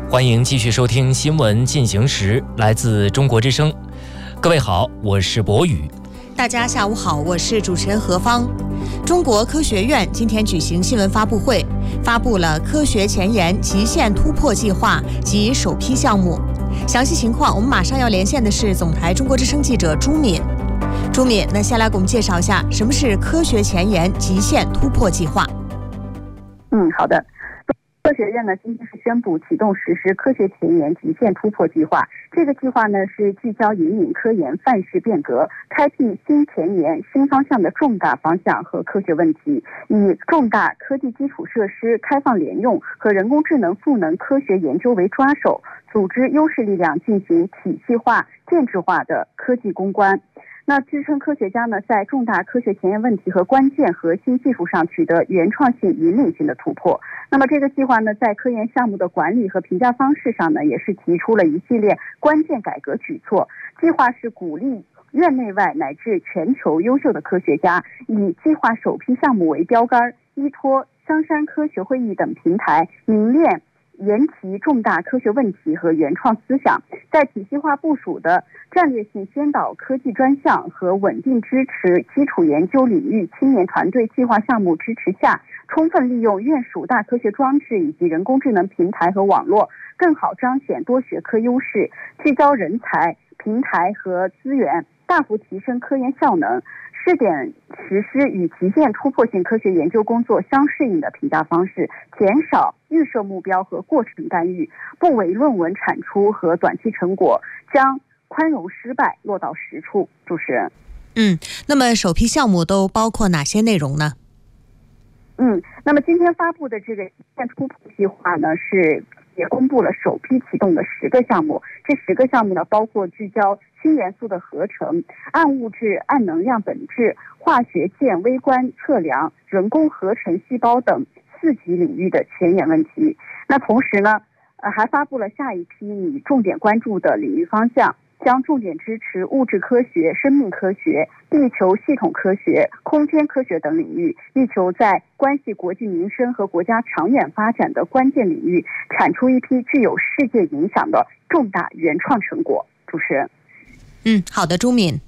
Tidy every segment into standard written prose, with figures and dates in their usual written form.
欢迎继续收听新闻进行时，来自中国之声。各位好，我是博宇。 大家下午好，我是主持人何芳。中国科学院今天举行新闻发布会，发布了科学前沿极限突破计划及首批项目。详细情况，我们马上要连线的是总台中国之声记者朱敏。朱敏，那先来给我们介绍一下什么是科学前沿极限突破计划。 好的。科学院呢今天是宣布启动实施科学前沿极限突破计划。这个计划呢是聚焦引领科研范式变革，开辟新前沿新方向的重大方向和科学问题，以重大科技基础设施开放联用和人工智能赋能科学研究为抓手，组织优势力量进行体系化建制化的科技攻关。那支撑科学家呢在重大科学前沿问题和关键核心技术上取得原创性引领性的突破。那么这个计划呢在科研项目的管理和评价方式上呢也是提出了一系列关键改革举措。计划是鼓励院内外乃至全球优秀的科学家以计划首批项目为标杆，依托香山科学会议等平台凝练研提重大科学问题和原创思想，在体系化部署的战略性先导科技专项和稳定支持基础研究领域青年团队计划项目支持下，充分利用院属大科学装置以及人工智能平台和网络，更好彰显多学科优势，聚焦人才、平台和资源，大幅提升科研效能。试点实施与极限突破性科学研究工作相适应的评价方式，减少预设目标和过程干预，不唯论文产出和短期成果，将宽容失败落到实处。主持人， 那么首批项目都包括哪些内容呢？ 那么今天发布的这个极限突破计划呢，也公布了首批启动的10个项目。这10个项目呢，包括聚焦新元素的合成、暗物质、暗能量本质、化学键微观测量、人工合成细胞等4级领域的前沿问题。那同时呢，还发布了下一批你重点关注的领域方向，将重点支持物质科学、生命科学、地球系统科学、空间科学等领域，力求在关系国计民生和国家长远发展的关键领域，产出一批具有世界影响的重大原创成果。主持人， 好的，朱敏。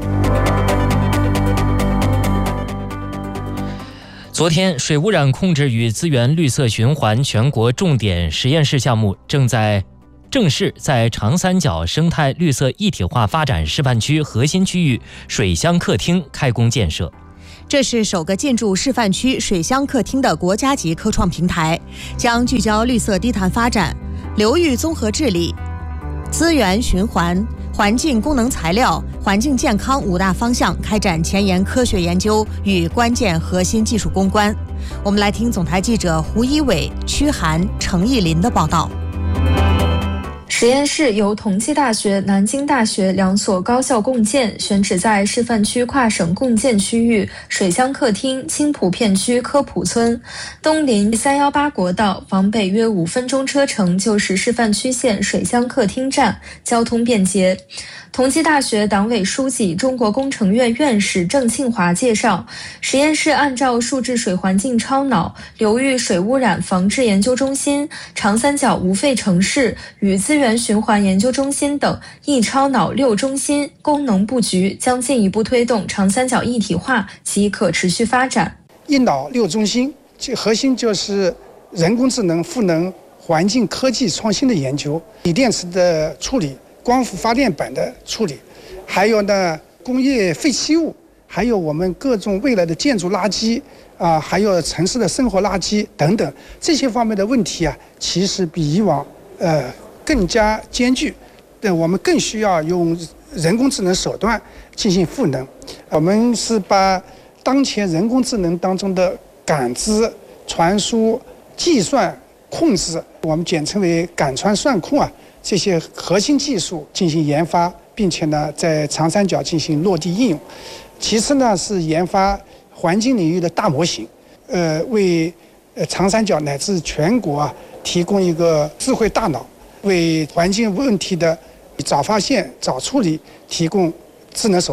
昨天，水污染控制与资源绿色循环全国重点实验室项目正式在长三角生态绿色一体化发展示范区核心区域水乡客厅开工建设。 这是首个进驻示范区水乡客厅的国家级科创平台，将聚焦绿色低碳发展、流域综合治理、资源循环、环境功能材料、环境健康5大方向开展前沿科学研究与关键核心技术攻关。我们来听总台记者胡一伟、屈涵、程艺林的报道。 实验室由同济大学、南京大学2所高校共建，选址在示范区跨省共建区域水乡客厅青浦片区科普村，东临318国道，往北约5分钟车程就是示范区县水乡客厅站，交通便捷。同济大学党委书记、中国工程院院士郑庆华介绍，实验室按照数字水环境超脑、流域水污染防治研究中心、长三角无废城市与资源循环研究中心等一超脑6中心功能布局，将进一步推动长三角一体化及可持续发展。 一脑6中心，其核心就是人工智能赋能环境科技创新的研究，锂电池的处理、光伏发电板的处理，还有呢工业废弃物，还有我们各种未来的建筑垃圾还有城市的生活垃圾等等这些方面的问题其实比以往更加艰巨，我们更需要用人工智能手段进行赋能。我们是把当前人工智能当中的感知、传输、计算、控制，我们简称为感传算控这些核心技术进行研发，并且呢在长三角进行落地应用。其次呢是研发环境领域的大模型，为长三角乃至全国提供一个智慧大脑，为环境问题的早发现、早处理提供智能手段。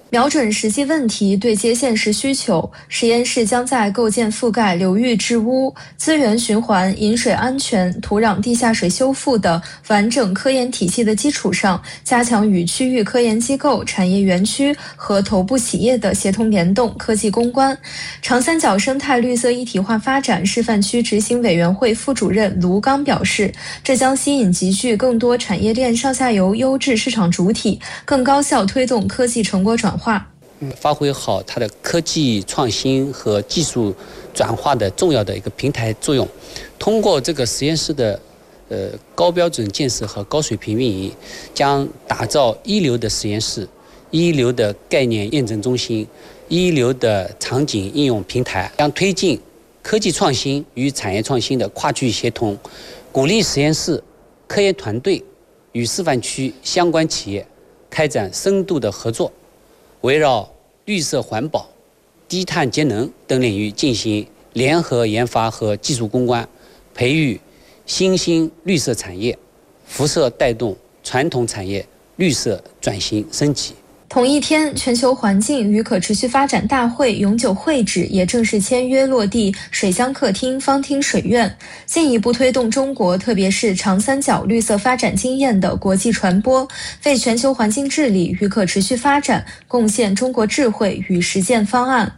瞄准实际问题，对接现实需求，实验室将在构建覆盖流域治污、资源循环、饮水安全、土壤地下水修复的完整科研体系的基础上，加强与区域科研机构、产业园区和头部企业的协同联动、科技攻关。长三角生态绿色一体化发展示范区执行委员会副主任卢刚表示，这将吸引集聚更多产业链上下游优质市场主体，更高效推动科技成果转化， 发挥好它的科技创新和技术转化的重要的一个平台作用。通过这个实验室的高标准建设和高水平运营，将打造一流的实验室、一流的概念验证中心、一流的场景应用平台，将推进科技创新与产业创新的跨区域协同，鼓励实验室、科研团队与示范区相关企业开展深度的合作，围绕绿色环保、低碳节能等领域进行联合研发和技术攻关，培育新兴绿色产业，辐射带动传统产业绿色转型升级。 同一天，全球环境与可持续发展大会永久会址也正式签约落地水乡客厅方厅水院，进一步推动中国特别是长三角绿色发展经验的国际传播，为全球环境治理与可持续发展贡献中国智慧与实践方案。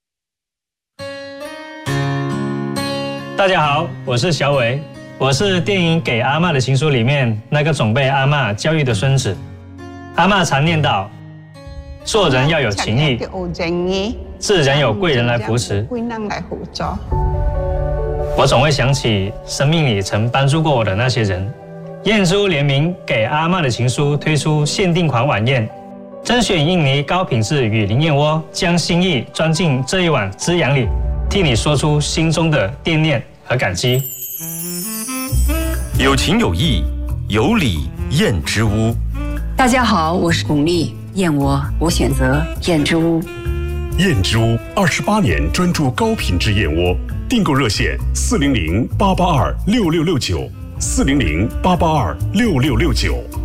大家好，我是小伟，我是电影《给阿嬷的情书》里面那个总被阿嬷教育的孙子。阿嬷常念叨，做人要有情义，自然有贵人来扶持。我总会想起生命里曾帮助过我的那些人。燕珠联名《给阿嬷的情书》推出限定款晚宴，甄选印尼高品质雨林燕窝，将心意装进这一碗滋养里，替你说出心中的惦念和感激。 有情有义，有礼燕之屋。 大家好，我是巩俐，燕窝我选择燕之屋。 燕之屋28年专注高品质燕窝，订购热线400-882-6669，400-882-6669。